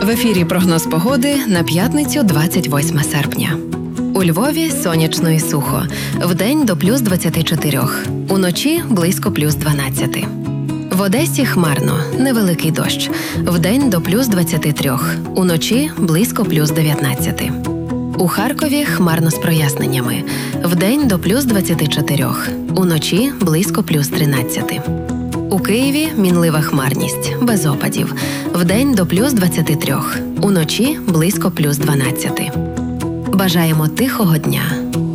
В ефірі прогноз погоди на п'ятницю 28 серпня. У Львові сонячно і сухо. Вдень до плюс 24. Уночі близько плюс 12. В Одесі хмарно, невеликий дощ. Вдень до плюс 23. Уночі близько плюс 19. У Харкові хмарно з проясненнями. Вдень до плюс 24. Уночі близько плюс 13. У Києві мінлива хмарність, без опадів. Вдень до плюс 23. Уночі близько плюс 12. Бажаємо тихого дня.